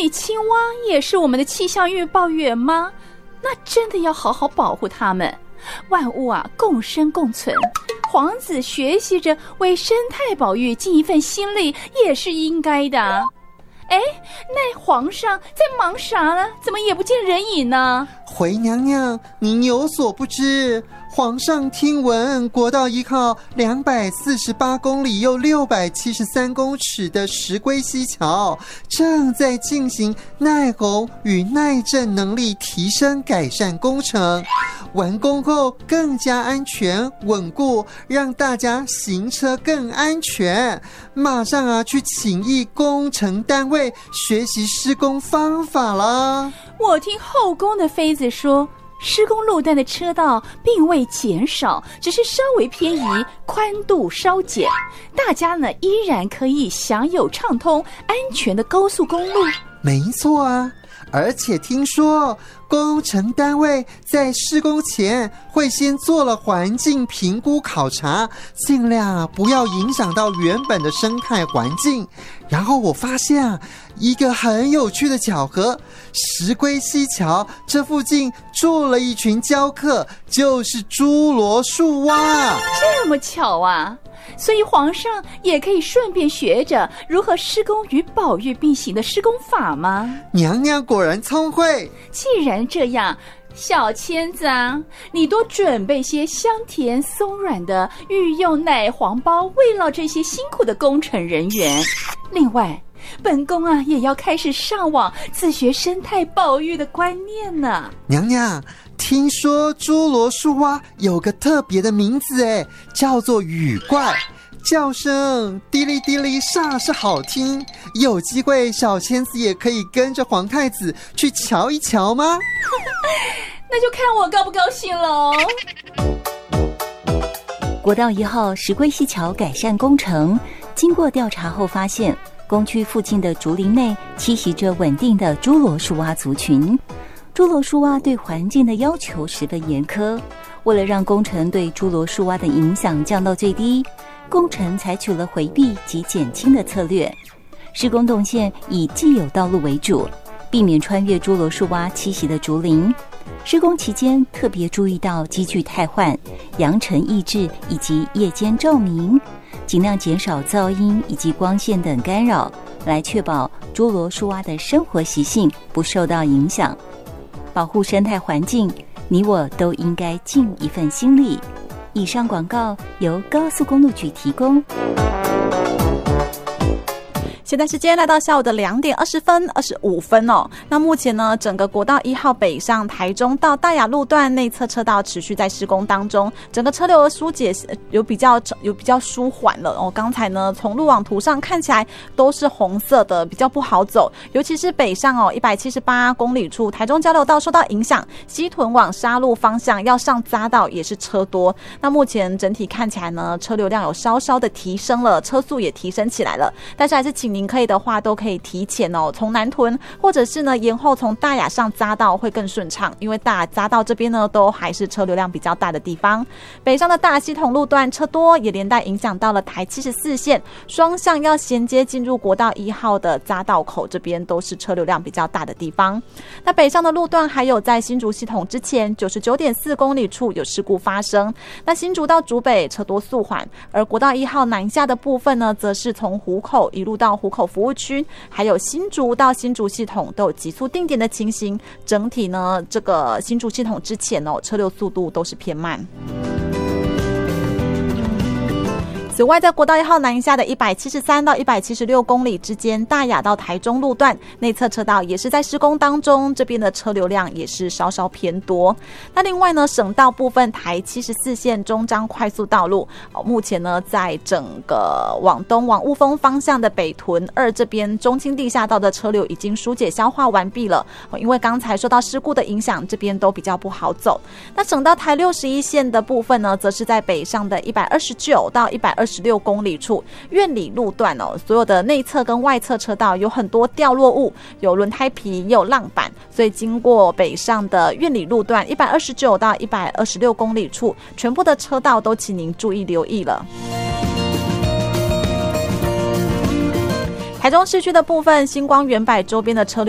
青蛙也是我们的气象预报员吗？那真的要好好保护它们。万物啊，共生共存。皇子学习着为生态保育尽一份心力，也是应该的。哎，那皇上在忙啥呢？怎么也不见人影呢？ 回娘娘，您有所不知，皇上听闻国道1号248公里又673公尺的石龟溪桥正在进行耐洪与耐震能力提升改善工程，完工后更加安全稳固，让大家行车更安全。马上去请益工程单位学习施工方法了。 我听后宫的妃子说，施工路段的车道并未减少，只是稍微偏移，宽度稍减，大家呢依然可以享有畅通安全的高速公路。 没错啊，而且听说工程单位在施工前会先做了环境评估考察，尽量不要影响到原本的生态环境。然后我发现一个很有趣的巧合，石龟溪桥这附近住了一群教课，就是侏罗树蛙。 这么巧啊！所以皇上也可以顺便学着如何施工与保育并行的施工法吗？ 娘娘果然聪慧。 既然这样，小千子啊，你多准备些香甜松软的御用奶黄包，慰劳这些辛苦的工程人员。另外，本宫啊也要开始上网自学生态保育的观念呢。 娘娘，听说侏罗树蛙有个特别的名字叫做雨怪，叫声滴哩滴哩煞是好听。有机会小千子也可以跟着皇太子去瞧一瞧吗？ 那就看我高不高兴喽。 国道1号石龟溪桥改善工程经过调查后发现，工区附近的竹林内栖息着稳定的侏罗树蛙族群。侏罗树蛙对环境的要求十分严苛，为了让工程对侏罗树蛙的影响降到最低，工程采取了回避及减轻的策略。施工动线以既有道路为主，避免穿越侏罗树蛙栖息的竹林。施工期间特别注意到机具汰换、扬尘抑制以及夜间照明，尽量减少噪音以及光线等干扰，来确保侏罗树蛙的生活习性不受到影响。保护生态环境，你我都应该尽一份心力。以上广告由高速公路局提供。 现在时间来到下午的2点20分25分哦。那目前呢，整个国道1号北上台中到大雅路段内侧车道持续在施工当中，整个车流的疏解有比较舒缓了哦。刚才呢，从路网图上看起来都是红色的，比较不好走，尤其是北上哦178公里处台中交流道受到影响，西屯往沙鹿方向要上匝道也是车多。那目前整体看起来呢，车流量有稍稍的提升了，车速也提升起来了，但是还是请您可以的话都可以提前哦，从南屯或者是呢延后从大雅上匝道会更顺畅，因为大雅匝道这边呢都还是车流量比较大的地方。北上的大系统路段车多，也连带影响到了台74线双向要衔接进入国道1号的匝道口，这边都是车流量比较大的地方。那北上的路段还有在新竹系统之前 99.4 公里处有事故发生，那新竹到竹北车多速缓，而国道1号南下的部分呢，则是从湖口一路到湖口服务区，还有新竹到新竹系统都有急速定点的情形。整体呢，这个新竹系统之前哦，车流速度都是偏慢。此外，在国道1号南下的173到176公里之间，大雅到台中路段内侧车道也是在施工当中，这边的车流量也是稍稍偏多。那另外呢，省道部分台74线中彰快速道路，目前呢在整个往东往雾峰方向的北屯2这边中清地下道的车流已经疏解消化完毕了，因为刚才受到事故的影响，这边都比较不好走。那省道台61线的部分呢，则是在北上的129到126公里处苑里路段哦，所有的内侧跟外侧车道有很多掉落物，有轮胎皮也有浪板，所以经过北上的苑里路段129到126公里处，全部的车道都请您注意留意了。台中市区的部分，星光远百周边的车流